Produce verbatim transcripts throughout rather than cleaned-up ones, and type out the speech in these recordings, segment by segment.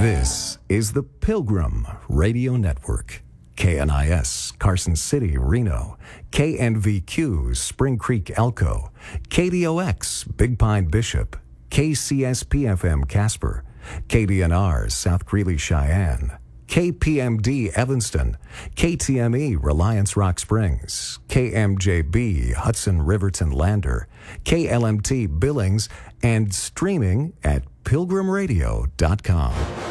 This is the Pilgrim Radio Network. K N I S, Carson City, Reno. K N V Q, Spring Creek, Elko. K D O X, Big Pine, Bishop. K C S P F M, Casper. K D N R, South Greeley, Cheyenne. K P M D, Evanston. K T M E, Reliance, Rock Springs. K M J B, Hudson, Riverton, Lander. K L M T, Billings, and streaming at pilgrim radio dot com.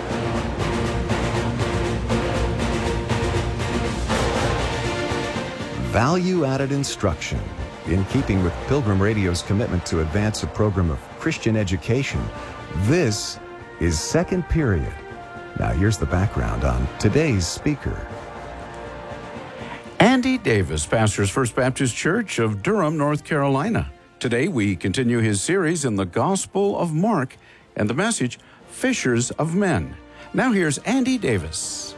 Value-added instruction. In keeping with Pilgrim Radio's commitment to advance a program of Christian education, this is Second Period. Now here's the background on today's speaker. Andy Davis pastors First Baptist Church of Durham, North Carolina. Today we continue his series in the Gospel of Mark and the message, Fishers of Men. Now here's Andy Davis.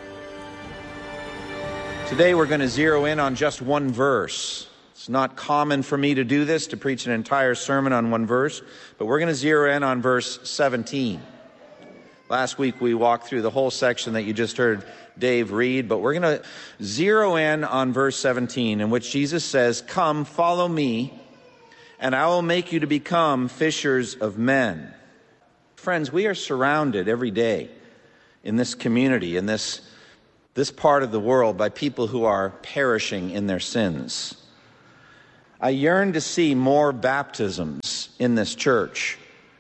Today we're going to zero in on just one verse. It's not common for me to do this, to preach an entire sermon on one verse, but we're going to zero in on verse seventeen. Last week we walked through the whole section that you just heard Dave read, but we're going to zero in on verse seventeen, in which Jesus says, "Come, follow me, and I will make you to become fishers of men." Friends, we are surrounded every day in this community, in this this part of the world, by people who are perishing in their sins. I yearn to see more baptisms in this church,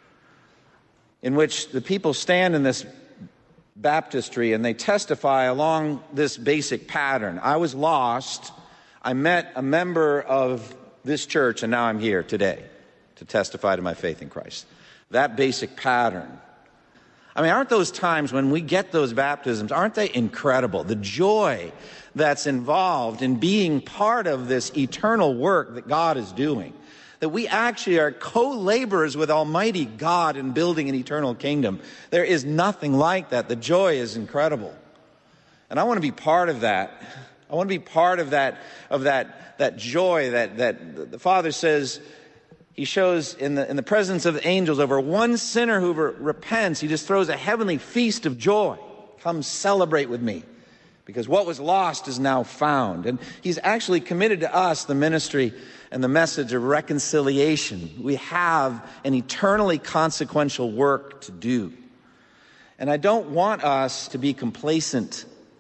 in which the people stand in this baptistry and they testify along this basic pattern. I was lost, I met a member of this church, and now I'm here today to testify to my faith in Christ. That basic pattern. I mean, aren't those times when we get those baptisms, aren't they incredible? The joy that's involved in being part of this eternal work that God is doing. That we actually are co-laborers with Almighty God in building an eternal kingdom. There is nothing like that. The joy is incredible. And I want to be part of that. I want to be part of that, of that, that joy that, that the Father says He shows in the, in the presence of the angels over one sinner who re- repents. He just throws a heavenly feast of joy. Come celebrate with me, because what was lost is now found. And He's actually committed to us the ministry and the message of reconciliation. We have an eternally consequential work to do. And I don't want us to be complacent.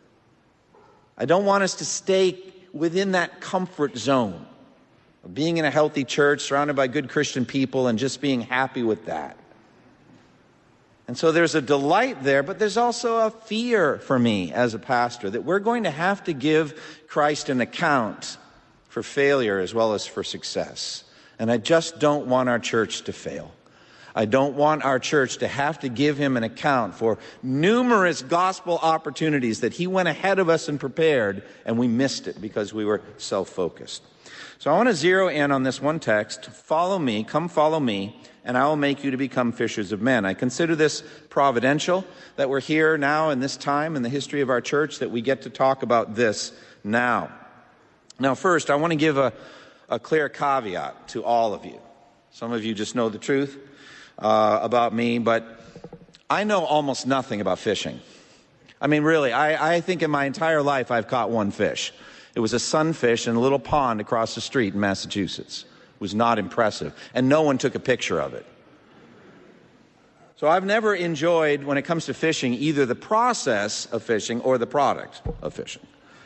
I don't want us to stay within that comfort zone of being in a healthy church, surrounded by good Christian people, and just being happy with that. And so there's a delight there, but there's also a fear for me as a pastor that we're going to have to give Christ an account for failure as well as for success. And I just don't want our church to fail. I don't want our church to have to give Him an account for numerous gospel opportunities that He went ahead of us and prepared, and we missed it because we were self-focused. So I want to zero in on this one text. Follow me, come follow me, and I will make you to become fishers of men. I consider this providential, that we're here now in this time in the history of our church, that we get to talk about this now. Now, first, I want to give a, a clear caveat to all of you. Some of you just know the truth uh, about me, but I know almost nothing about fishing. I mean, really, I, I think in my entire life I've caught one fish. It was a sunfish in a little pond across the street in Massachusetts. It was not impressive, and no one took a picture of it. So I've never enjoyed, when it comes to fishing, either the process of fishing or the product of fishing.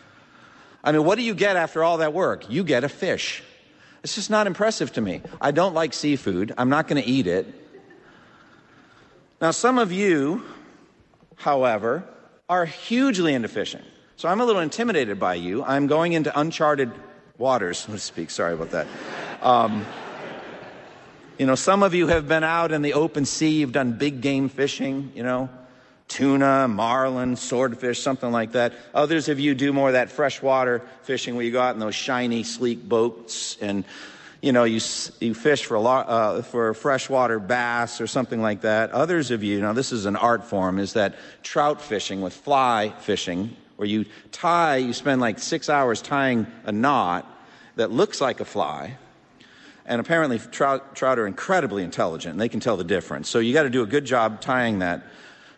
I mean, what do you get after all that work? You get a fish. It's just not impressive to me. I don't like seafood. I'm not going to eat it. Now, some of you, however, are hugely into fishing. So I'm a little intimidated by you. I'm going into uncharted waters, so to speak. Sorry about that. Um, you know, some of you have been out in the open sea. You've done big game fishing, you know, tuna, marlin, swordfish, something like that. Others of you do more of that freshwater fishing where you go out in those shiny, sleek boats and, you know, you you fish for a lot, uh, for freshwater bass or something like that. Others of you, now this is an art form, is that trout fishing with fly fishing, where you tie, you spend like six hours tying a knot that looks like a fly. And apparently trout, trout are incredibly intelligent, and they can tell the difference. So you got to do a good job tying that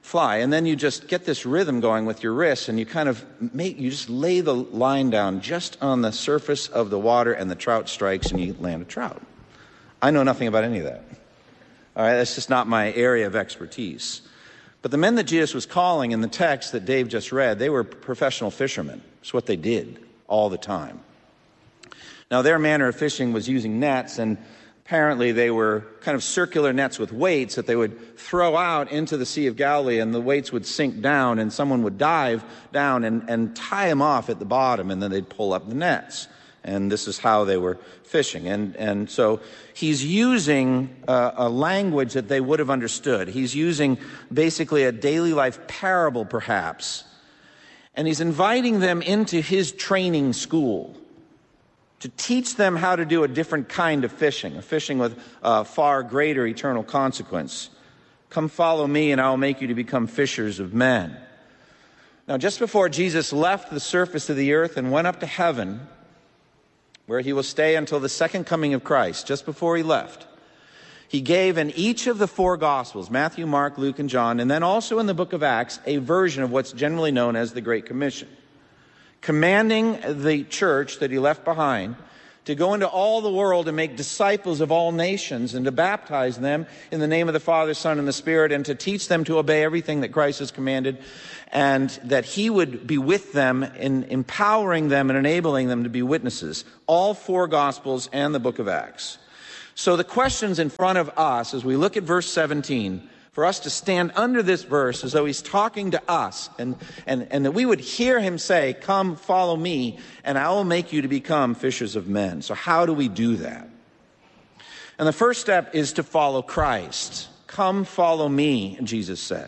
fly. And then you just get this rhythm going with your wrists, and you kind of make, you just lay the line down just on the surface of the water, and the trout strikes, and you land a trout. I know nothing about any of that. All right, that's just not my area of expertise. But the men that Jesus was calling in the text that Dave just read, they were professional fishermen. It's what they did all the time. Now, their manner of fishing was using nets, and apparently they were kind of circular nets with weights that they would throw out into the Sea of Galilee, and the weights would sink down, and someone would dive down and, and tie them off at the bottom, and then they'd pull up the nets. And this is how they were fishing. And, and so he's using a, a language that they would have understood. He's using basically a daily life parable, perhaps. And he's inviting them into his training school to teach them how to do a different kind of fishing, a fishing with a far greater eternal consequence. Come follow me, and I'll make you to become fishers of men. Now, just before Jesus left the surface of the earth and went up to heaven, where he will stay until the second coming of Christ, just before he left, he gave in each of the four Gospels, Matthew, Mark, Luke, and John, and then also in the book of Acts, a version of what's generally known as the Great Commission, commanding the church that he left behind to go into all the world and make disciples of all nations, and to baptize them in the name of the Father, Son, and the Spirit, and to teach them to obey everything that Christ has commanded, and that he would be with them in empowering them and enabling them to be witnesses. All four Gospels and the book of Acts. So the questions in front of us as we look at verse seventeen, for us to stand under this verse as though he's talking to us, and, and, and that we would hear him say, come follow me, and I will make you to become fishers of men. So how do we do that? And the first step is to follow Christ. Come follow me, Jesus said,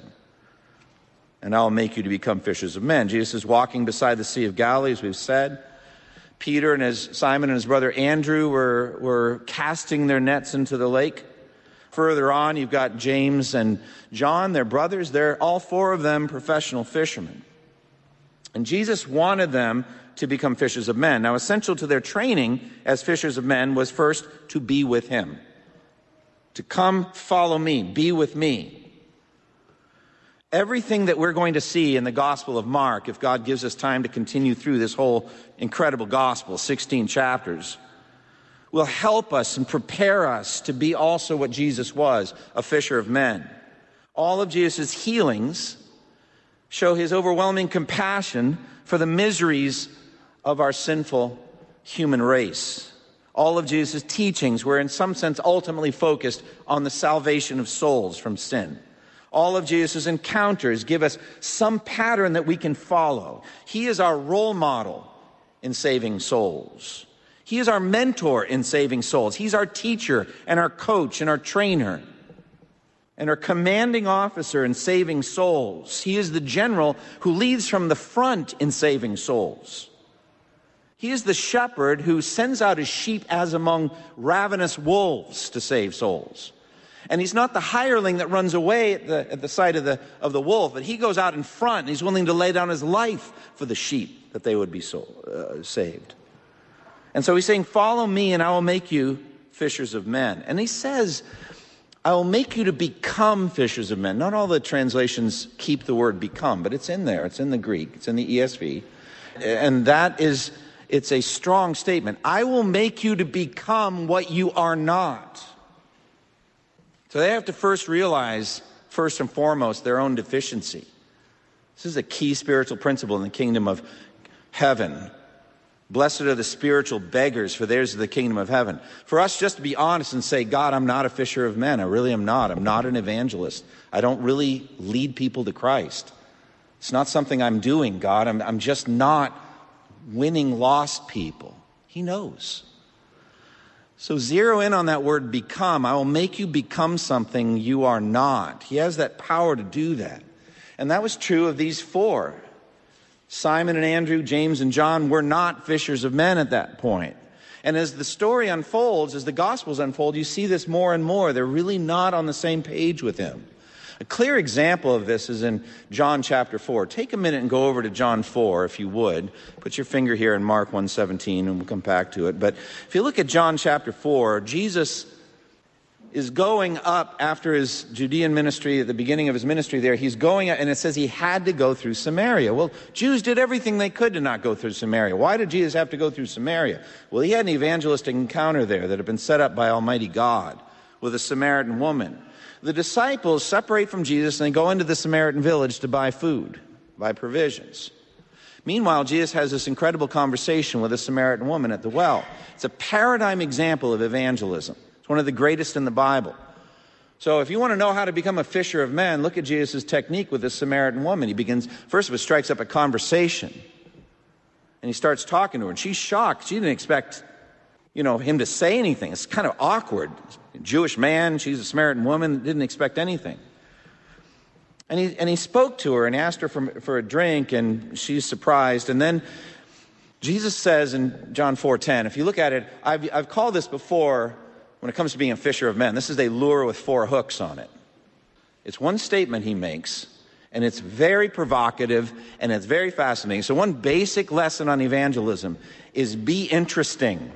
and I'll make you to become fishers of men. Jesus is walking beside the Sea of Galilee, as we've said. Peter and his Simon and his brother Andrew were, were casting their nets into the lake. Further on, you've got James and John, their brothers. They're all four of them professional fishermen. And Jesus wanted them to become fishers of men. Now, essential to their training as fishers of men was first to be with him. To come follow me, be with me. Everything that we're going to see in the Gospel of Mark, if God gives us time to continue through this whole incredible gospel, sixteen chapters, will help us and prepare us to be also what Jesus was, a fisher of men. All of Jesus' healings show his overwhelming compassion for the miseries of our sinful human race. All of Jesus' teachings were in some sense ultimately focused on the salvation of souls from sin. All of Jesus' encounters give us some pattern that we can follow. He is our role model in saving souls. He is our mentor in saving souls. He's our teacher and our coach and our trainer and our commanding officer in saving souls. He is the general who leads from the front in saving souls. He is the shepherd who sends out his sheep as among ravenous wolves to save souls. And he's not the hireling that runs away at the, at the sight of the, of the wolf, but he goes out in front and he's willing to lay down his life for the sheep that they would be soul, uh, saved. And so he's saying, follow me and I will make you fishers of men. And he says, I will make you to become fishers of men. Not all the translations keep the word become, but it's in there. It's in the Greek. It's in the E S V. And that is, it's a strong statement. I will make you to become what you are not. So they have to first realize, first and foremost, their own deficiency. This is a key spiritual principle in the kingdom of heaven. Blessed are the spiritual beggars, for theirs is the kingdom of heaven. For us just to be honest and say, God, I'm not a fisher of men. I really am not. I'm not an evangelist. I don't really lead people to Christ. It's not something I'm doing, God. I'm, I'm just not winning lost people. He knows. So zero in on that word become. I will make you become something you are not. He has that power to do that. And that was true of these four. Simon and Andrew, James and John were not fishers of men at that point. And as the story unfolds, as the Gospels unfold, you see this more and more. They're really not on the same page with him. A clear example of this is in John chapter four. Take a minute and go over to John four, if you would. Put your finger here in Mark one seventeen, and we'll come back to it. But if you look at John chapter four, Jesus is going up after his Judean ministry, at the beginning of his ministry there. He's going, and it says he had to go through Samaria. Well, Jews did everything they could to not go through Samaria. Why did Jesus have to go through Samaria? Well, he had an evangelistic encounter there that had been set up by Almighty God with a Samaritan woman. The disciples separate from Jesus and they go into the Samaritan village to buy food, buy provisions. Meanwhile, Jesus has this incredible conversation with a Samaritan woman at the well. It's a paradigm example of evangelism. It's one of the greatest in the Bible. So if you want to know how to become a fisher of men, look at Jesus' technique with this Samaritan woman. He begins, first of all, strikes up a conversation. And he starts talking to her. And she's shocked. She didn't expect, you know, him to say anything. It's kind of awkward. A Jewish man, she's a Samaritan woman, didn't expect anything. And he, and he spoke to her and asked her for, for a drink, and she's surprised. And then Jesus says in John four ten, if you look at it, I've, I've called this before when it comes to being a fisher of men. This is a lure with four hooks on it. It's one statement he makes, and it's very provocative, and it's very fascinating. So one basic lesson on evangelism is be interesting.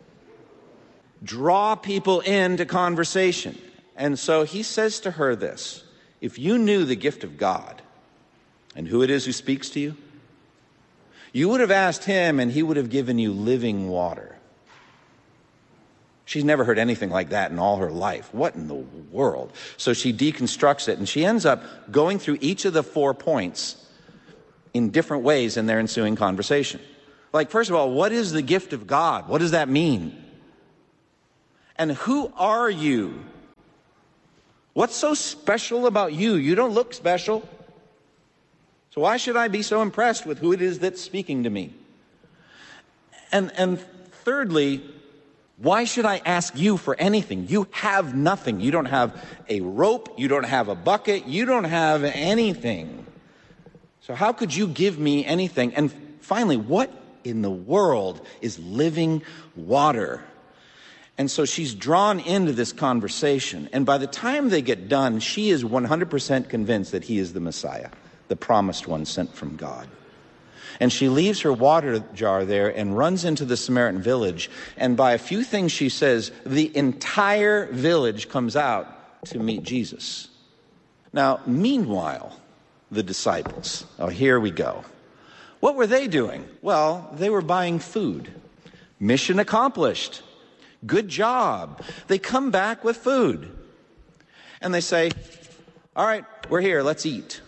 Draw people into conversation. And so he says to her this, if you knew the gift of God and who it is who speaks to you, you would have asked him and he would have given you living water. She's never heard anything like that in all her life. What in the world? So she deconstructs it, and she ends up going through each of the four points in different ways in their ensuing conversation. Like, first of all, what is the gift of God? What does that mean? And who are you? What's so special about you? You don't look special. So why should I be so impressed with who it is that's speaking to me? And, and thirdly, why should I ask you for anything? You have nothing. You don't have a rope. You don't have a bucket. You don't have anything. So how could you give me anything? And finally, what in the world is living water? And so she's drawn into this conversation. And by the time they get done, she is one hundred percent convinced that he is the Messiah, the promised one sent from God. And she leaves her water jar there and runs into the Samaritan village. And by a few things she says, the entire village comes out to meet Jesus. Now, meanwhile, the disciples, oh, here we go. What were they doing? Well, they were buying food. Mission accomplished. Good job. They come back with food. And they say, all right, we're here, let's eat.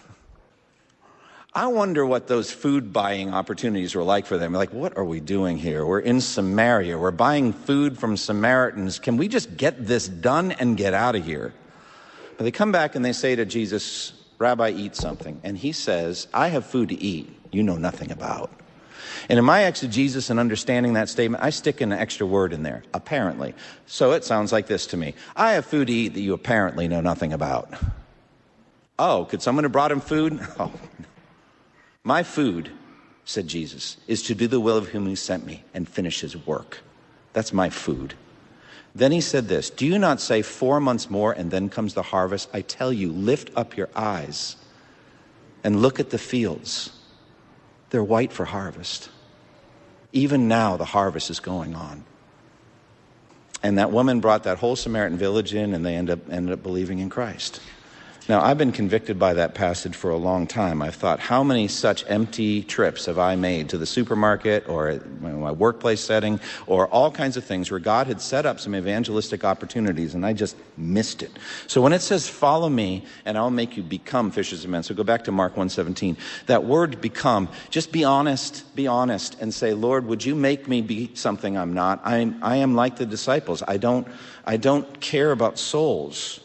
I wonder what those food buying opportunities were like for them. Like, what are we doing here? We're in Samaria. We're buying food from Samaritans. Can we just get this done and get out of here? But they come back and they say to Jesus, Rabbi, eat something. And he says, I have food to eat you know nothing about. And in my exegesis and understanding that statement, I stick an extra word in there, apparently. So it sounds like this to me. I have food to eat that you apparently know nothing about. Oh, could someone have brought him food? Oh, my food, said Jesus, is to do the will of him who sent me and finish his work. That's my food. Then he said this, do you not say four months more and then comes the harvest? I tell you, lift up your eyes and look at the fields. They're white for harvest. Even now the harvest is going on. And that woman brought that whole Samaritan village in, and they end up, ended up believing in Christ. Now, I've been convicted by that passage for a long time. I've thought, how many such empty trips have I made to the supermarket or my workplace setting or all kinds of things where God had set up some evangelistic opportunities and I just missed it. So when it says, follow me and I'll make you become fishers of men. So go back to Mark one seventeen. That word become, just be honest, be honest and say, Lord, would you make me be something I'm not? I, I am like the disciples. I don't, I don't care about souls.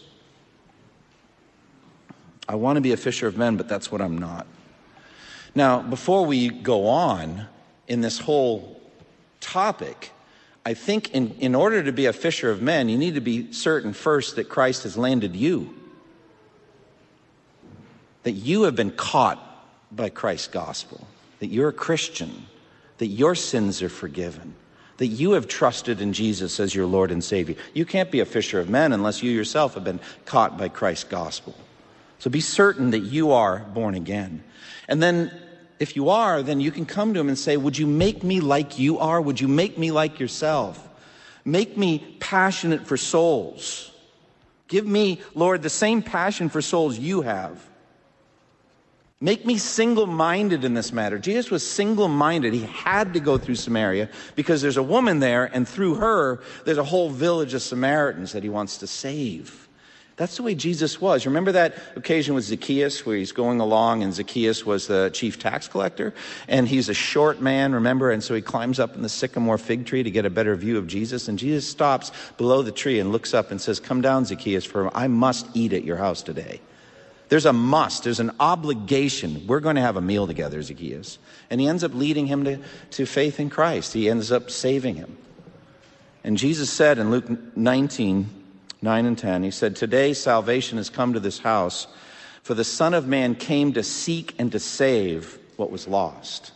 I want to be a fisher of men, but that's what I'm not. Now, before we go on in this whole topic, I think in, in order to be a fisher of men, you need to be certain first that Christ has landed you. That you have been caught by Christ's gospel. That you're a Christian. That your sins are forgiven. That you have trusted in Jesus as your Lord and Savior. You can't be a fisher of men unless you yourself have been caught by Christ's gospel. So be certain that you are born again. And then if you are, then you can come to him and say, would you make me like you are? Would you make me like yourself? Make me passionate for souls. Give me, Lord, the same passion for souls you have. Make me single-minded in this matter. Jesus was single-minded. He had to go through Samaria because there's a woman there, and through her, there's a whole village of Samaritans that he wants to save. That's the way Jesus was. Remember that occasion with Zacchaeus where he's going along, and Zacchaeus was the chief tax collector, and he's a short man, remember? And so he climbs up in the sycamore fig tree to get a better view of Jesus, and Jesus stops below the tree and looks up and says, "Come down, Zacchaeus, for I must eat at your house today." There's a must, there's an obligation. We're going to have a meal together, Zacchaeus. And he ends up leading him to, to faith in Christ. He ends up saving him. And Jesus said in Luke nineteen, nine and ten, he said, "Today salvation has come to this house, for the Son of Man came to seek and to save what was lost."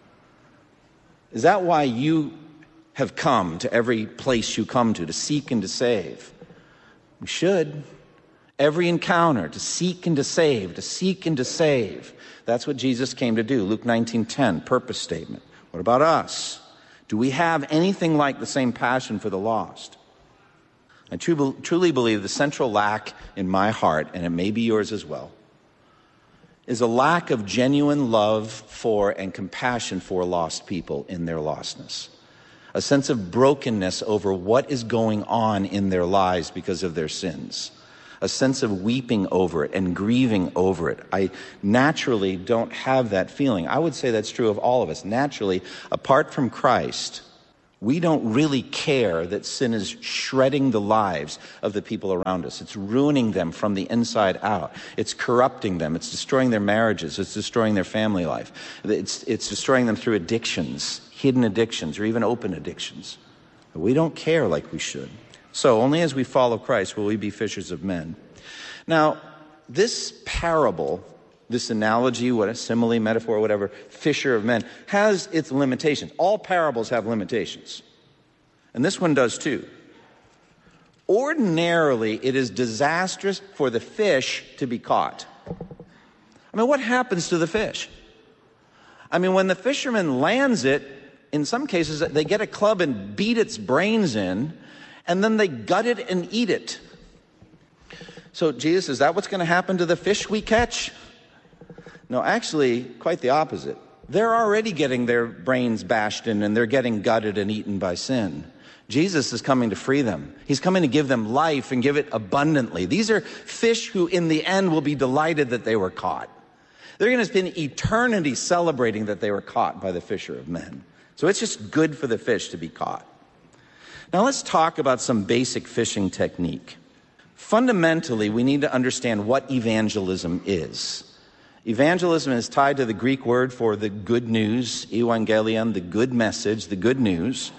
Is that why you have come to every place you come to, to seek and to save? We should. Every encounter, to seek and to save, to seek and to save. That's what Jesus came to do. Luke nineteen ten, purpose statement. What about us? Do we have anything like the same passion for the lost? I truly believe the central lack in my heart, and it may be yours as well, is a lack of genuine love for and compassion for lost people in their lostness. A sense of brokenness over what is going on in their lives because of their sins. A sense of weeping over it and grieving over it. I naturally don't have that feeling. I would say that's true of all of us. Naturally, apart from Christ, we don't really care that sin is shredding the lives of the people around us. It's ruining them from the inside out. It's corrupting them. It's destroying their marriages. It's destroying their family life. It's, it's destroying them through addictions, hidden addictions, or even open addictions. But we don't care like we should. So only as we follow Christ will we be fishers of men. Now, this parable, this analogy, what a simile, metaphor, whatever, fisher of men, has its limitations. All parables have limitations. And this one does too. Ordinarily, it is disastrous for the fish to be caught. I mean, what happens to the fish? I mean, when the fisherman lands it, in some cases, they get a club and beat its brains in, and then they gut it and eat it. So, Jesus, is that what's going to happen to the fish we catch? No, actually, quite the opposite. They're already getting their brains bashed in, and they're getting gutted and eaten by sin. Jesus is coming to free them. He's coming to give them life and give it abundantly. These are fish who, in the end, will be delighted that they were caught. They're going to spend eternity celebrating that they were caught by the fisher of men. So it's just good for the fish to be caught. Now let's talk about some basic fishing technique. Fundamentally, we need to understand what evangelism is. Evangelism is tied to the Greek word for the good news, evangelion, the good message, the good news.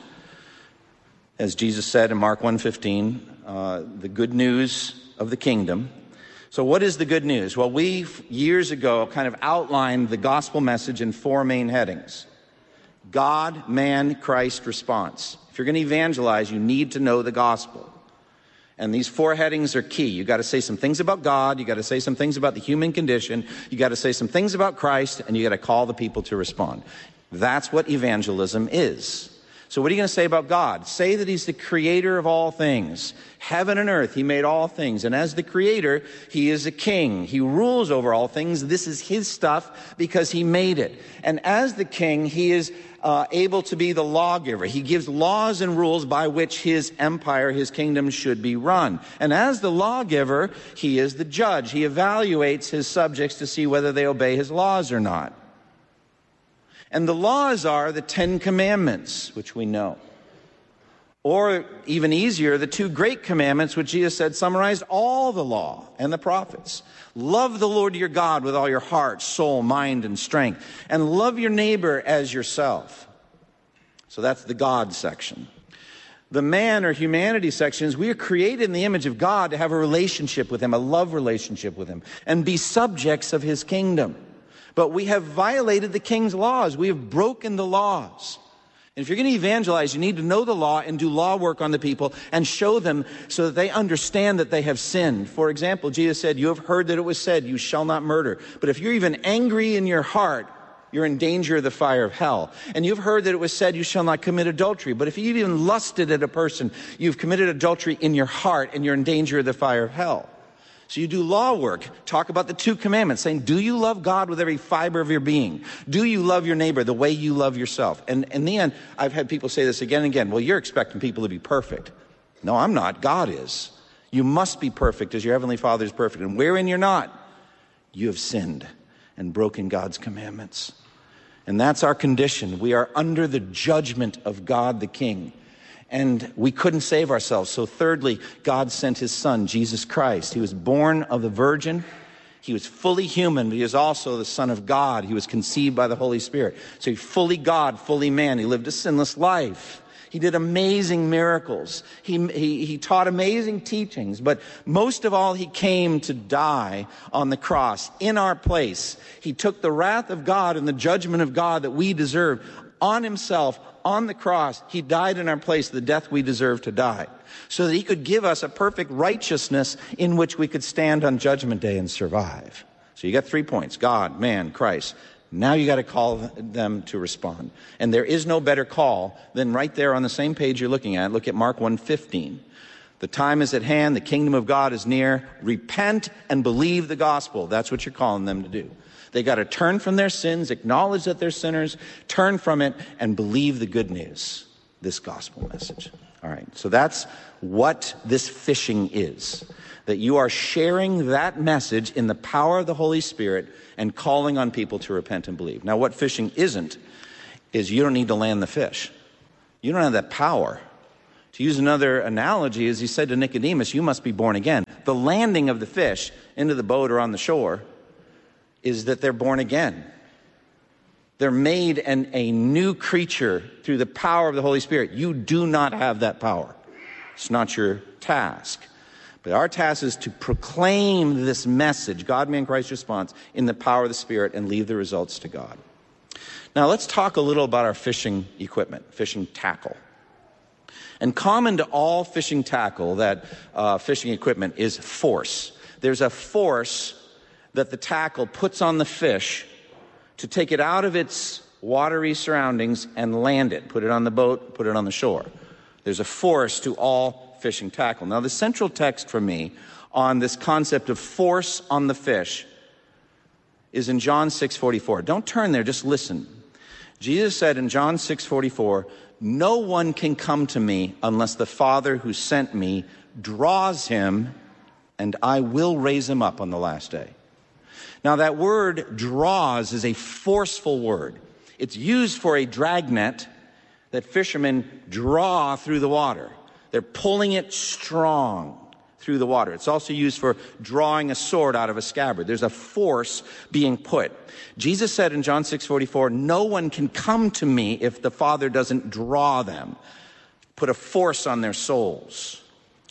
As Jesus said in Mark one fifteen, uh, the good news of the kingdom. So what is the good news? Well, we years ago kind of outlined the gospel message in four main headings. God, man, Christ, response. If you're going to evangelize, you need to know the gospel. And these four headings are key. You got to say some things about God, you got to say some things about the human condition, you got to say some things about Christ, and you got to call the people to respond. That's what evangelism is. So what are you going to say about God? Say that he's the creator of all things. Heaven and earth, he made all things. And as the creator, he is a king. He rules over all things. This is his stuff because he made it. And as the king, he is uh, able to be the lawgiver. He gives laws and rules by which his empire, his kingdom should be run. And as the lawgiver, he is the judge. He evaluates his subjects to see whether they obey his laws or not. And the laws are the Ten Commandments, which we know. Or even easier, the two great commandments, which Jesus said summarized all the law and the prophets. Love the Lord your God with all your heart, soul, mind, and strength. And love your neighbor as yourself. So that's the God section. The man or humanity section is we are created in the image of God to have a relationship with him, a love relationship with him, and be subjects of his kingdom. But we have violated the king's laws. We have broken the laws. And if you're going to evangelize, you need to know the law and do law work on the people and show them so that they understand that they have sinned. For example, Jesus said, you have heard that it was said, you shall not murder. But if you're even angry in your heart, you're in danger of the fire of hell. And you've heard that it was said, you shall not commit adultery. But if you've even lusted at a person, you've committed adultery in your heart, and you're in danger of the fire of hell. So you do law work, talk about the two commandments, saying, do you love God with every fiber of your being? Do you love your neighbor the way you love yourself? And in the end, I've had people say this again and again, well, you're expecting people to be perfect. No, I'm not. God is. You must be perfect as your heavenly Father is perfect. And wherein you're not, you have sinned and broken God's commandments. And that's our condition. We are under the judgment of God the King. And we couldn't save ourselves. So thirdly, God sent his son, Jesus Christ. He was born of the Virgin. He was fully human, but he was also the Son of God. He was conceived by the Holy Spirit. So he's fully God, fully man. He lived a sinless life. He did amazing miracles. He, he, he taught amazing teachings. But most of all, he came to die on the cross in our place. He took the wrath of God and the judgment of God that we deserve on himself. On the cross, he died in our place, the death we deserve to die, so that he could give us a perfect righteousness in which we could stand on Judgment Day and survive. So you got three points: God, man, Christ. Now you got to call them to respond. And there is no better call than right there on the same page you're looking at. Look at Mark one fifteen. The time is at hand. The kingdom of God is near. Repent and believe the gospel. That's what you're calling them to do. They got to turn from their sins, acknowledge that they're sinners, turn from it, and believe the good news, this gospel message. All right, so that's what this fishing is, that you are sharing that message in the power of the Holy Spirit and calling on people to repent and believe. Now, what fishing isn't is you don't need to land the fish. You don't have that power. To use another analogy, as he said to Nicodemus, you must be born again. The landing of the fish into the boat or on the shore is that they're born again. They're made an, a new creature through the power of the Holy Spirit. You do not have that power. It's not your task. But our task is to proclaim this message, God, man, Christ response, in the power of the Spirit and leave the results to God. Now let's talk a little about our fishing equipment, fishing tackle. And common to all fishing tackle, that uh, fishing equipment, is force. There's a force that the tackle puts on the fish to take it out of its watery surroundings and land it, put it on the boat, put it on the shore. There's a force to all fishing tackle. Now, the central text for me on this concept of force on the fish is in John six forty-four. Don't turn there, just listen. Jesus said in John six forty-four, no one can come to me unless the Father who sent me draws him, and I will raise him up on the last day. Now, that word draws is a forceful word. It's used for a dragnet that fishermen draw through the water. They're pulling it strong through the water. It's also used for drawing a sword out of a scabbard. There's a force being put. Jesus said in John six forty-four, no one can come to me if the Father doesn't draw them, put a force on their souls.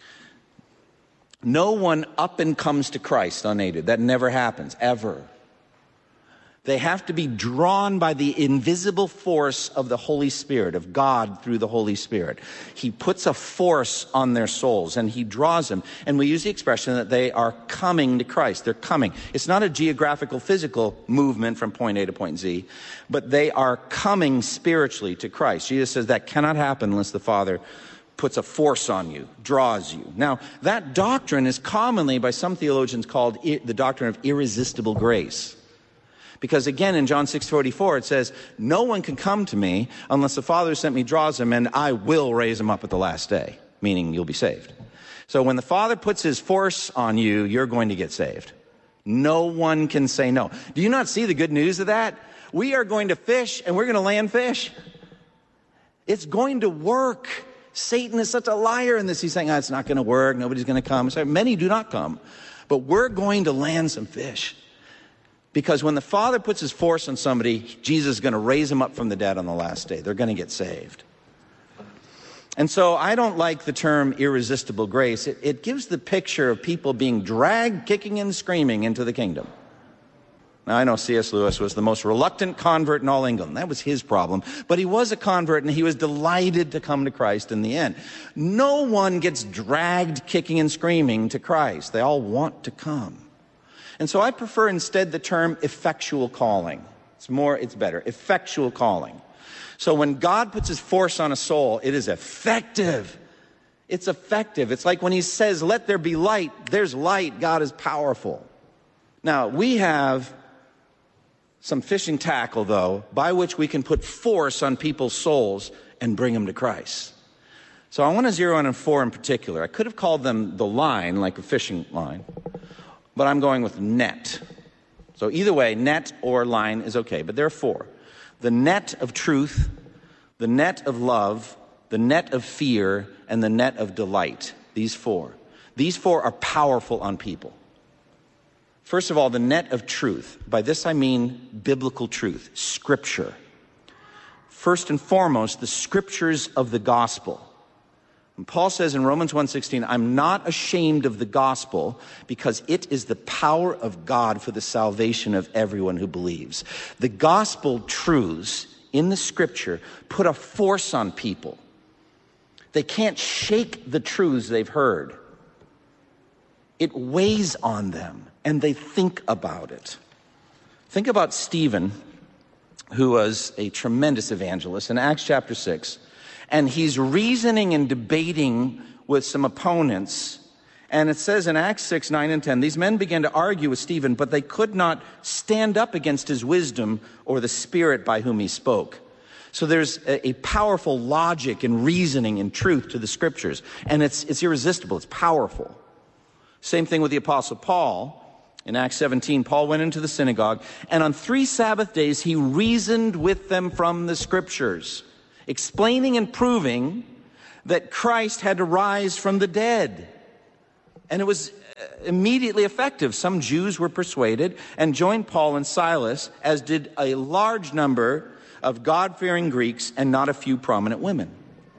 No one up and comes to Christ unaided. That never happens, ever. They have to be drawn by the invisible force of the Holy Spirit, of God through the Holy Spirit. He puts a force on their souls and he draws them. And we use the expression that they are coming to Christ. They're coming. It's not a geographical, physical movement from point A to point Z, but they are coming spiritually to Christ. Jesus says that cannot happen unless the Father puts a force on you, draws you. Now, that doctrine is commonly by some theologians called the doctrine of irresistible grace. Because again, in John six forty-four, it says, no one can come to me unless the Father who sent me draws him, and I will raise him up at the last day, meaning you'll be saved. So when the Father puts his force on you, you're going to get saved. No one can say no. Do you not see the good news of that? We are going to fish, and we're going to land fish. It's going to work. Satan is such a liar in this. He's saying, oh, it's not going to work. Nobody's going to come. So many do not come. But we're going to land some fish. Because when the Father puts his force on somebody, Jesus is going to raise them up from the dead on the last day. They're going to get saved. And so I don't like the term irresistible grace. It, it gives the picture of people being dragged, kicking and screaming into the kingdom. Now, I know C S Lewis was the most reluctant convert in all England. That was his problem. But he was a convert, and he was delighted to come to Christ in the end. No one gets dragged, kicking and screaming to Christ. They all want to come. And so I prefer instead the term effectual calling. It's more, it's better. Effectual calling. So when God puts his force on a soul, it is effective. It's effective. It's like when he says, let there be light, there's light. God is powerful. Now, we have some fishing tackle, though, by which we can put force on people's souls and bring them to Christ. So I want to zero in on four in particular. I could have called them the line, like a fishing line, but I'm going with net. So either way, net or line is okay, but there are four. The net of truth, the net of love, the net of fear, and the net of delight. These four. These four are powerful on people. First of all, the net of truth. By this I mean biblical truth, Scripture. First and foremost, the Scriptures of the gospel. And Paul says in Romans one sixteen, I'm not ashamed of the gospel because it is the power of God for the salvation of everyone who believes. The gospel truths in the Scripture put a force on people. They can't shake the truths they've heard. It weighs on them, and they think about it. Think about Stephen, who was a tremendous evangelist, in Acts chapter six. And he's reasoning and debating with some opponents. And it says in Acts six, nine, and ten, these men began to argue with Stephen, but they could not stand up against his wisdom or the spirit by whom he spoke. So there's a, a powerful logic and reasoning and truth to the Scriptures. And it's, it's irresistible. It's powerful. Same thing with the Apostle Paul. In Acts seventeen, Paul went into the synagogue, and on three Sabbath days, he reasoned with them from the Scriptures, explaining and proving that Christ had to rise from the dead. And it was immediately effective. Some Jews were persuaded and joined Paul and Silas, as did a large number of God-fearing Greeks and not a few prominent women.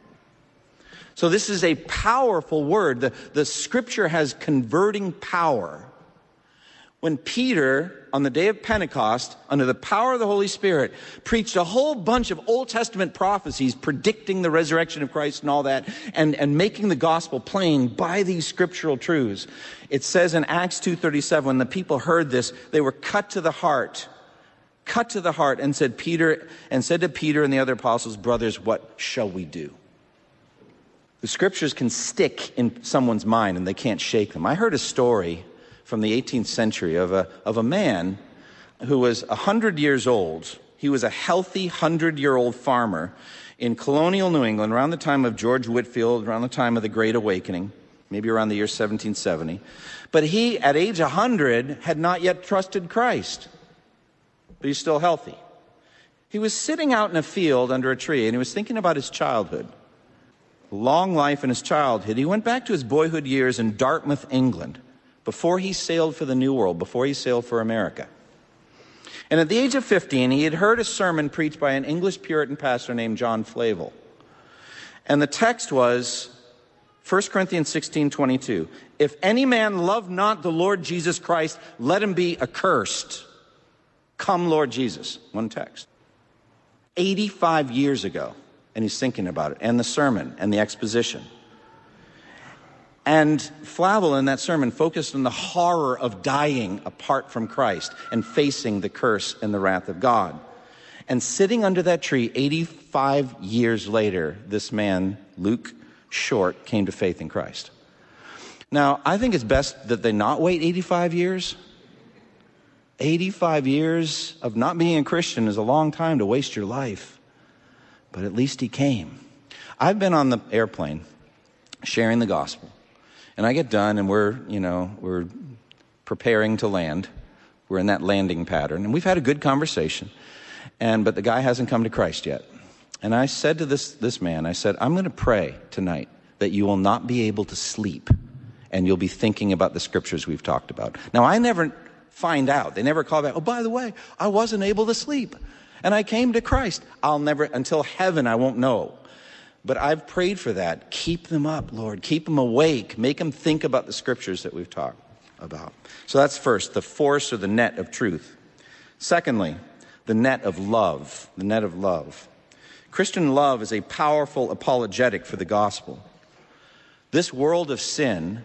So this is a powerful word. The, the Scripture has converting power. When Peter, on the day of Pentecost, under the power of the Holy Spirit, preached a whole bunch of Old Testament prophecies predicting the resurrection of Christ and all that, and, and making the gospel plain by these scriptural truths, it says in Acts two thirty-seven, when the people heard this, they were cut to the heart, cut to the heart, and said Peter and said to Peter and the other apostles, brothers, what shall we do? The Scriptures can stick in someone's mind and they can't shake them. I heard a story from the eighteenth century of a, of a man who was one hundred years old. He was a healthy one hundred-year-old farmer in colonial New England around the time of George Whitefield, around the time of the Great Awakening, maybe around the year seventeen seventy. But he, at age one hundred, had not yet trusted Christ. But he's still healthy. He was sitting out in a field under a tree, and he was thinking about his childhood. Long life in his childhood. He went back to his boyhood years in Dartmouth, England, before he sailed for the New World, before he sailed for America. And at the age of fifteen, he had heard a sermon preached by an English Puritan pastor named John Flavel. And the text was First Corinthians sixteen twenty-two. If any man love not the Lord Jesus Christ, let him be accursed. Come, Lord Jesus. One text. eighty-five years ago. And he's thinking about it, and the sermon, and the exposition. And Flavel in that sermon focused on the horror of dying apart from Christ and facing the curse and the wrath of God. And sitting under that tree eighty-five years later, this man, Luke Short, came to faith in Christ. Now, I think it's best that they not wait eighty-five years. eighty-five years of not being a Christian is a long time to waste your life. But at least he came. I've been on the airplane sharing the gospel. And I get done and we're, you know, we're preparing to land. We're in that landing pattern. And we've had a good conversation. And but the guy hasn't come to Christ yet. And I said to this, this man, I said, I'm going to pray tonight that you will not be able to sleep. And you'll be thinking about the scriptures we've talked about. Now, I never find out. They never call back, oh, by the way, I wasn't able to sleep. And I came to Christ. I'll never, until heaven, I won't know. But I've prayed for that. Keep them up, Lord. Keep them awake. Make them think about the scriptures that we've talked about. So that's first, the force or the net of truth. Secondly, the net of love. The net of love. Christian love is a powerful apologetic for the gospel. This world of sin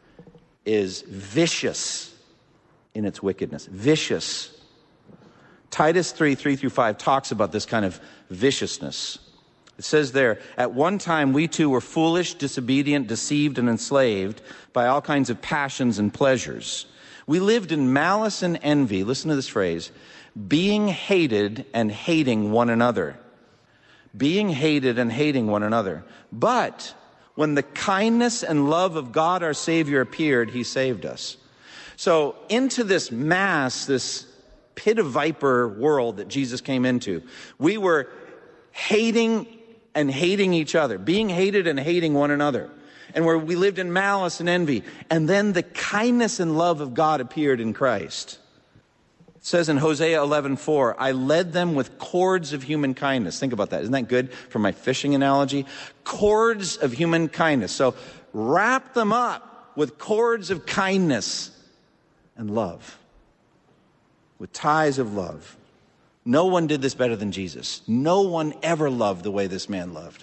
is vicious in its wickedness. Vicious. Titus three, three through five talks about this kind of viciousness. It says there, at one time we too were foolish, disobedient, deceived, and enslaved by all kinds of passions and pleasures. We lived in malice and envy, listen to this phrase, being hated and hating one another. Being hated and hating one another. But when the kindness and love of God our Savior appeared, he saved us. So into this mass, this pit of viper world that Jesus came into, we were hating and hating each other, being hated and hating one another, and where we lived in malice and envy. And then the kindness and love of God appeared in Christ. It says in Hosea eleven four, I led them with cords of human kindness. Think about that. Isn't that good for my fishing analogy? Cords of human kindness. So wrap them up with cords of kindness and love, with ties of love. No one did this better than Jesus. No one ever loved the way this man loved.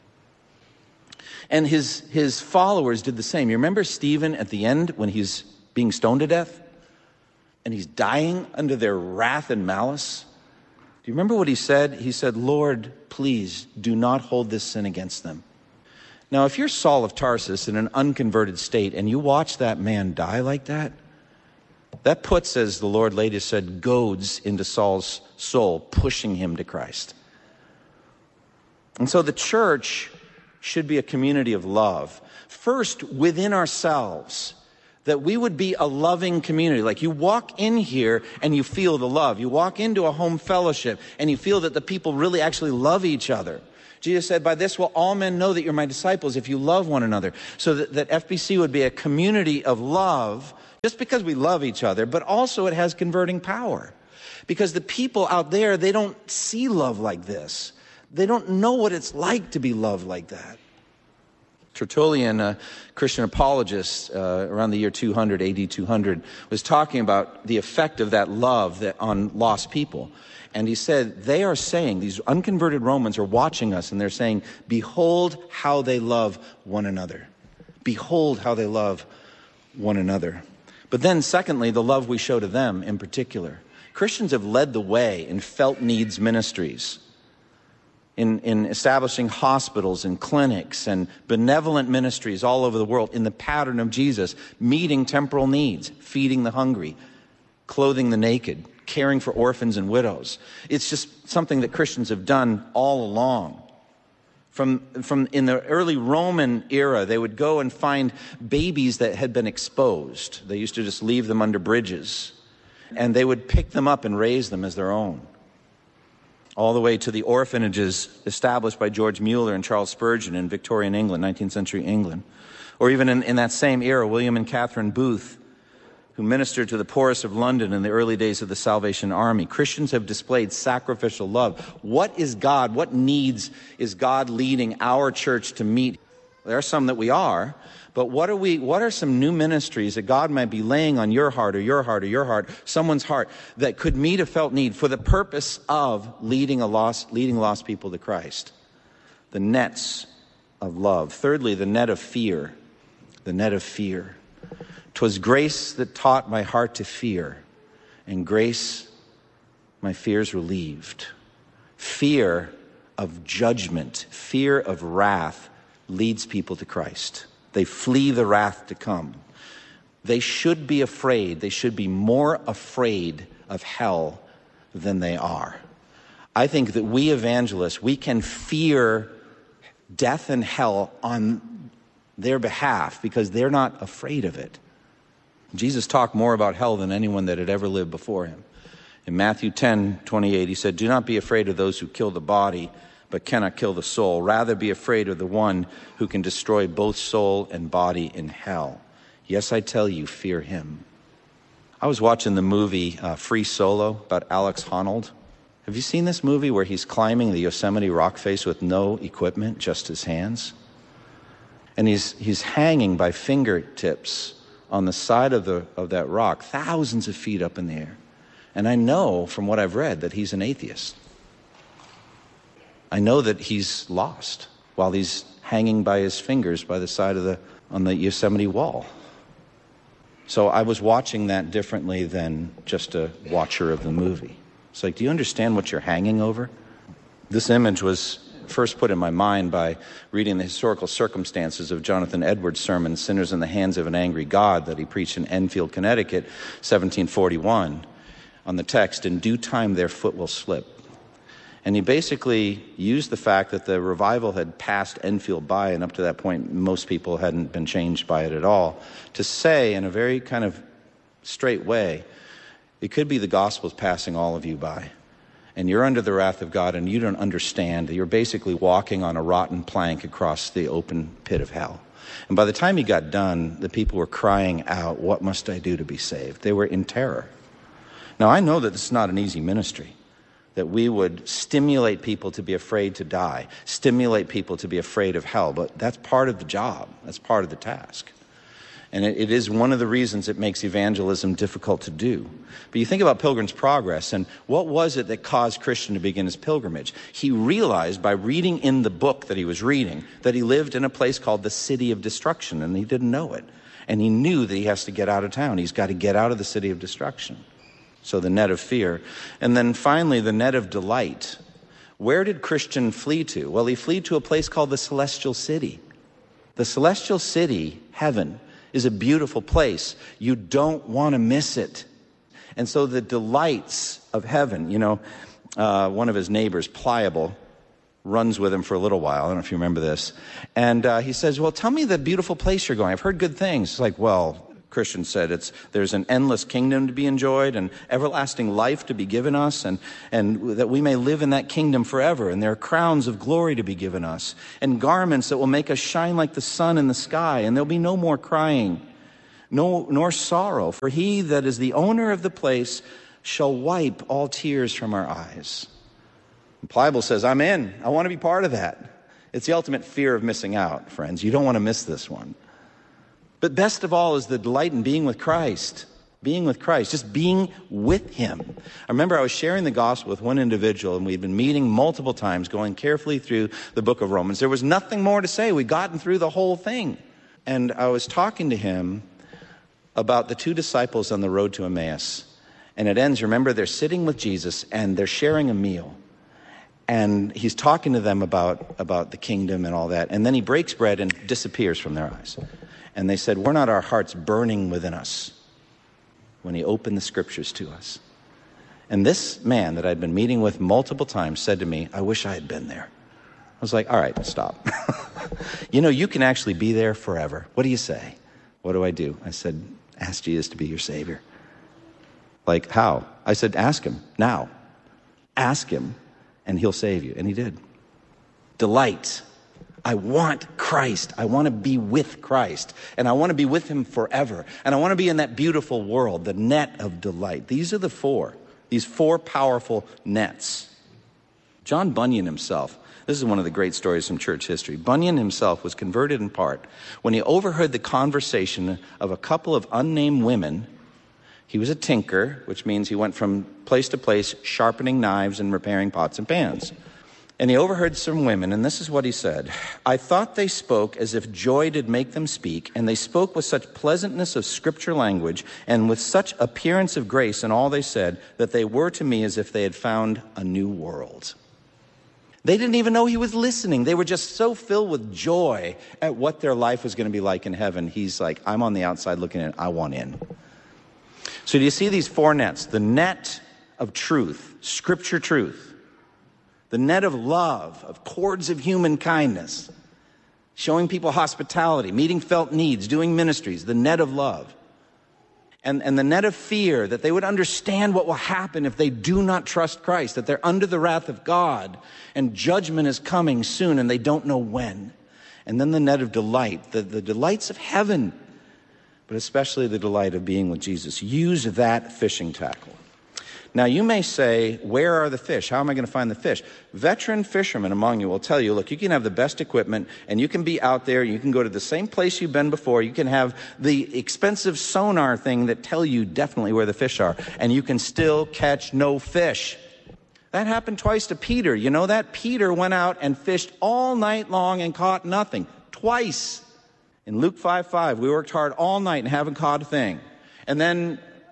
And his, his followers did the same. You remember Stephen at the end when he's being stoned to death? And he's dying under their wrath and malice? Do you remember what he said? He said, Lord, please do not hold this sin against them. Now, if you're Saul of Tarsus in an unconverted state and you watch that man die like that, that puts, as the Lord later said, goads into Saul's soul, pushing him to Christ. And so the church should be a community of love. First, within ourselves, that we would be a loving community. Like you walk in here and you feel the love. You walk into a home fellowship and you feel that the people really actually love each other. Jesus said, by this will all men know that you're my disciples if you love one another. So that, that F B C would be a community of love, just because we love each other, but also it has converting power. Because the people out there, they don't see love like this. They don't know what it's like to be loved like that. Tertullian, a Christian apologist uh, around the year two hundred, A D two hundred, was talking about the effect of that love that on lost people. And he said, they are saying, these unconverted Romans are watching us and they're saying, behold how they love one another. Behold how they love one another. But then secondly, the love we show to them in particular. Christians have led the way in felt needs ministries, in, in establishing hospitals and clinics and benevolent ministries all over the world in the pattern of Jesus, meeting temporal needs, feeding the hungry, clothing the naked, caring for orphans and widows. It's just something that Christians have done all along. From, from in the early Roman era, they would go and find babies that had been exposed. They used to just leave them under bridges. And they would pick them up and raise them as their own. All the way to the orphanages established by George Mueller and Charles Spurgeon in Victorian England, nineteenth century England. Or even in, in that same era, William and Catherine Booth, who ministered to the poorest of London in the early days of the Salvation Army. Christians have displayed sacrificial love. What is God, what needs is God leading our church to meet? There are some that we are, but what are we, what are some new ministries that God might be laying on your heart or your heart or your heart, someone's heart, that could meet a felt need for the purpose of leading a lost, leading lost people to Christ? The nets of love. Thirdly, the net of fear. The net of fear. 'Twas grace that taught my heart to fear, and grace my fears relieved. Fear of judgment, fear of wrath leads people to Christ. They flee the wrath to come. They should be afraid. They should be more afraid of hell than they are. I think that we evangelists, we can fear death and hell on their behalf because they're not afraid of it. Jesus talked more about hell than anyone that had ever lived before him. In Matthew ten twenty-eight, he said, do not be afraid of those who kill the body, but cannot kill the soul. Rather be afraid of the one who can destroy both soul and body in hell. Yes, I tell you, fear him. I was watching the movie uh, Free Solo about Alex Honnold. Have you seen this movie where he's climbing the Yosemite rock face with no equipment, just his hands? And he's he's hanging by fingertips on the side of the of that rock, thousands of feet up in the air. And I know from what I've read that he's an atheist. I know that he's lost while he's hanging by his fingers by the side of the on the Yosemite wall. So I was watching that differently than just a watcher of the movie. It's like, do you understand what you're hanging over? This image was first put in my mind by reading the historical circumstances of Jonathan Edwards' sermon, Sinners in the Hands of an Angry God, that he preached in Enfield, Connecticut, seventeen forty-one, on the text, "In due time their foot will slip." And he basically used the fact that the revival had passed Enfield by, and up to that point most people hadn't been changed by it at all, to say in a very kind of straight way, it could be the gospel's passing all of you by. And you're under the wrath of God, and you don't understand that you're basically walking on a rotten plank across the open pit of hell. And by the time he got done, the people were crying out, "What must I do to be saved?" They were in terror. Now, I know that this is not an easy ministry, that we would stimulate people to be afraid to die, stimulate people to be afraid of hell, but that's part of the job. That's part of the task. And it, it is one of the reasons it makes evangelism difficult to do. But you think about Pilgrim's Progress, and what was it that caused Christian to begin his pilgrimage? He realized by reading in the book that he was reading that he lived in a place called the City of Destruction, and he didn't know it. And he knew that he has to get out of town. He's got to get out of the City of Destruction. So the net of fear. And then finally, the net of delight. Where did Christian flee to? Well, he fled to a place called the Celestial City. The Celestial City, heaven, is a beautiful place. You don't want to miss it. And so the delights of heaven, you know, uh, one of his neighbors, Pliable, runs with him for a little while. I don't know if you remember this. And uh, he says, "Well, tell me the beautiful place you're going. I've heard good things." It's like, well, Christian said, it's there's an endless kingdom to be enjoyed and everlasting life to be given us, and, and that we may live in that kingdom forever. And there are crowns of glory to be given us and garments that will make us shine like the sun in the sky. And there'll be no more crying, no nor sorrow. For he that is the owner of the place shall wipe all tears from our eyes. And Pliable says, I'm in. I want to be part of that. It's the ultimate fear of missing out, friends. You don't want to miss this one. But best of all is the delight in being with Christ, being with Christ, just being with him. I remember I was sharing the gospel with one individual, and we'd been meeting multiple times, going carefully through the book of Romans. There was nothing more to say. We'd gotten through the whole thing. And I was talking to him about the two disciples on the road to Emmaus. And it ends, remember, they're sitting with Jesus, and they're sharing a meal. And he's talking to them about, about the kingdom and all that. And then he breaks bread and disappears from their eyes. And they said, were not our hearts burning within us when he opened the scriptures to us? And this man that I'd been meeting with multiple times said to me, I wish I had been there. I was like, all right, stop. You know, you can actually be there forever. What do you say? What do I do? I said, ask Jesus to be your Savior. Like, how? I said, ask him now. Ask him and he'll save you. And he did. Delight. I want Christ. I want to be with Christ. And I want to be with him forever. And I want to be in that beautiful world, the net of delight. These are the four, these four powerful nets. John Bunyan himself, this is one of the great stories from church history. Bunyan himself was converted in part when he overheard the conversation of a couple of unnamed women. He was a tinker, which means he went from place to place sharpening knives and repairing pots and pans. And he overheard some women, and this is what he said. I thought they spoke as if joy did make them speak, and they spoke with such pleasantness of scripture language, and with such appearance of grace in all they said, that they were to me as if they had found a new world. They didn't even know he was listening. They were just so filled with joy at what their life was going to be like in heaven. He's like, I'm on the outside looking in, I want in. So do you see these four nets? The net of truth, scripture truth. The net of love, of cords of human kindness, showing people hospitality, meeting felt needs, doing ministries, the net of love. And, and the net of fear, that they would understand what will happen if they do not trust Christ, that they're under the wrath of God and judgment is coming soon and they don't know when. And then the net of delight, the, the delights of heaven, but especially the delight of being with Jesus. Use that fishing tackle. Now, you may say, where are the fish? How am I going to find the fish? Veteran fishermen among you will tell you, look, you can have the best equipment, and you can be out there, you can go to the same place you've been before, you can have the expensive sonar thing that tell you definitely where the fish are, and you can still catch no fish. That happened twice to Peter. You know that? Peter went out and fished all night long and caught nothing. Twice. In Luke five five, we worked hard all night and haven't caught a thing. And then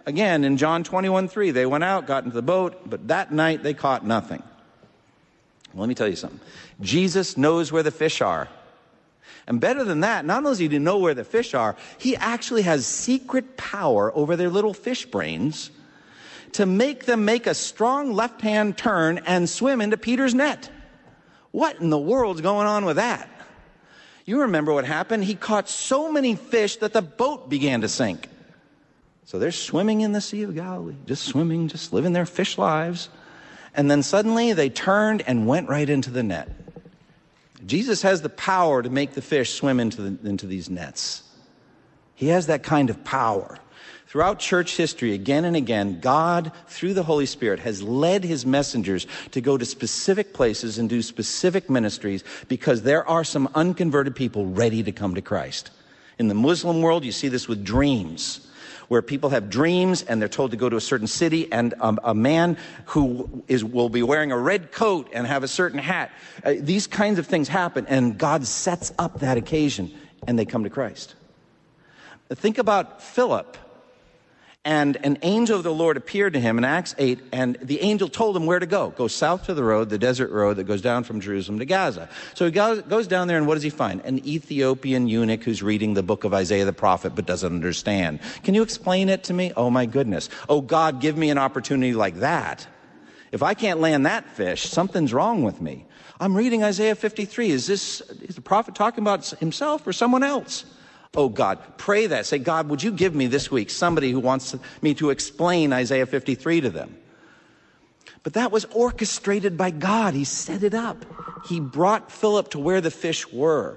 Again, in John twenty-one three, they went out, got into the boat, but that night they caught nothing. Well, let me tell you something. Jesus knows where the fish are. And better than that, not only does he know where the fish are, he actually has secret power over their little fish brains to make them make a strong left-hand turn and swim into Peter's net. What in the world's going on with that? You remember what happened? He caught so many fish that the boat began to sink. So they're swimming in the Sea of Galilee, just swimming, just living their fish lives. And then suddenly they turned and went right into the net. Jesus has the power to make the fish swim into, the, into these nets. He has that kind of power. Throughout church history, again and again, God, through the Holy Spirit, has led his messengers to go to specific places and do specific ministries because there are some unconverted people ready to come to Christ. In the Muslim world, you see this with dreams, where people have dreams and they're told to go to a certain city, and um, a man who is will be wearing a red coat and have a certain hat. Uh, these kinds of things happen, and God sets up that occasion, and they come to Christ. Think about Philip. And an angel of the Lord appeared to him in Acts eight, and the angel told him where to go. Go south to the road, the desert road that goes down from Jerusalem to Gaza. So he goes, goes down there, and what does he find? An Ethiopian eunuch who's reading the book of Isaiah the prophet but doesn't understand. Can you explain it to me? Oh, my goodness. Oh, God, give me an opportunity like that. If I can't land that fish, something's wrong with me. I'm reading Isaiah fifty-three. Is this is the prophet talking about himself or someone else? Oh, God, pray that. Say, God, would you give me this week somebody who wants me to explain Isaiah fifty-three to them? But that was orchestrated by God. He set it up. He brought Philip to where the fish were.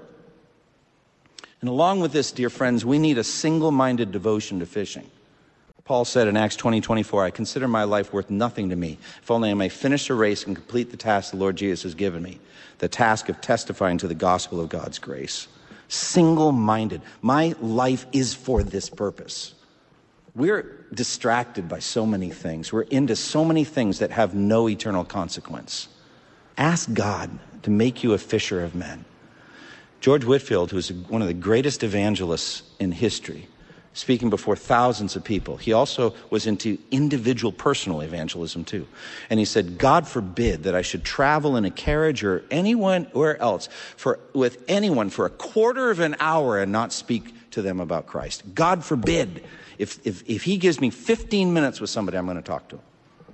And along with this, dear friends, we need a single-minded devotion to fishing. Paul said in Acts twenty twenty-four, I consider my life worth nothing to me, if only I may finish the race and complete the task the Lord Jesus has given me, the task of testifying to the gospel of God's grace. Single-minded. My life is for this purpose. We're distracted by so many things. We're into so many things that have no eternal consequence. Ask God to make you a fisher of men. George Whitefield, who is one of the greatest evangelists in history, speaking before thousands of people. He also was into individual personal evangelism too. And he said, God forbid that I should travel in a carriage or anywhere else for, with anyone for a quarter of an hour and not speak to them about Christ. God forbid. If, if, if he gives me fifteen minutes with somebody, I'm going to talk to him.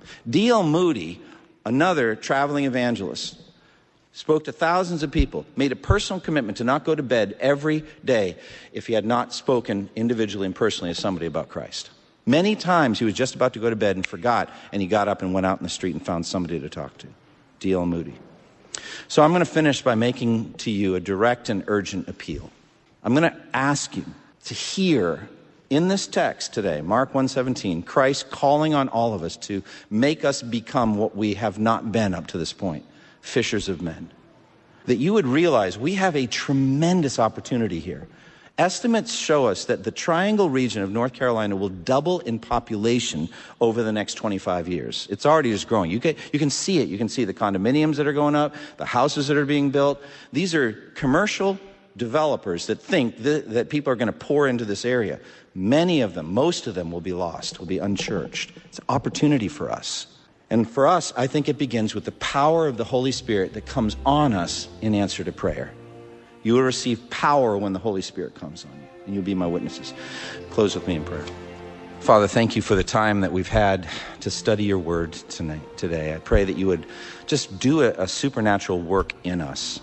D L Moody, another traveling evangelist, spoke to thousands of people, made a personal commitment to not go to bed every day if he had not spoken individually and personally to somebody about Christ. Many times he was just about to go to bed and forgot, and he got up and went out in the street and found somebody to talk to. D L Moody. So I'm going to finish by making to you a direct and urgent appeal. I'm going to ask you to hear in this text today, Mark one seventeen, Christ calling on all of us to make us become what we have not been up to this point. Fishers of men. That you would realize we have a tremendous opportunity here. Estimates show us that the Triangle region of North Carolina will double in population over the next twenty-five years. It's already just growing. You can, you can see it. You can see the condominiums that are going up, the houses that are being built. These are commercial developers that think th- that people are going to pour into this area. Many of them, most of them will be lost, will be unchurched. It's an opportunity for us. And for us, I think it begins with the power of the Holy Spirit that comes on us in answer to prayer. You will receive power when the Holy Spirit comes on you, and you'll be my witnesses. Close with me in prayer. Father, thank you for the time that we've had to study your word tonight, today. I pray that you would just do a, a supernatural work in us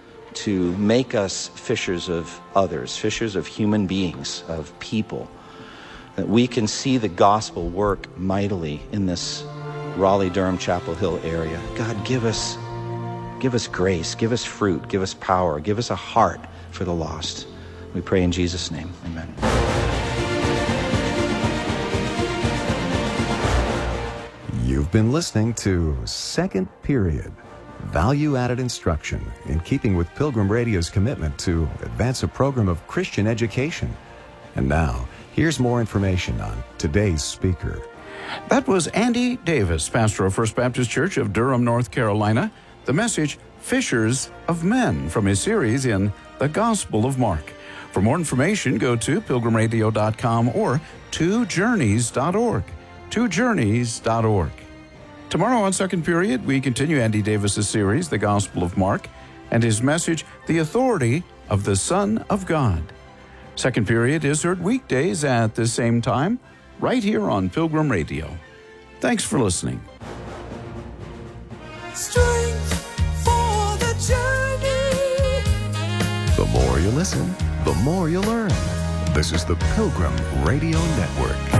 to make us fishers of others, fishers of human beings, of people, that we can see the gospel work mightily in this Raleigh-Durham, Chapel Hill area. God, give us, give us grace, give us fruit, give us power, give us a heart for the lost. We pray in Jesus' name, amen. You've been listening to Second Period, value-added instruction in keeping with Pilgrim Radio's commitment to advance a program of Christian education. And now, here's more information on today's speaker. That was Andy Davis, pastor of First Baptist Church of Durham, North Carolina. The message, Fishers of Men, from his series in The Gospel of Mark. For more information, go to pilgrim radio dot com or two journeys dot org. two journeys dot org. Tomorrow on Second Period, we continue Andy Davis's series, The Gospel of Mark, and his message, The Authority of the Son of God. Second Period is heard weekdays at the same time, right here on Pilgrim Radio. Thanks for listening. Strength for the journey. The more you listen, the more you learn. This is the Pilgrim Radio Network.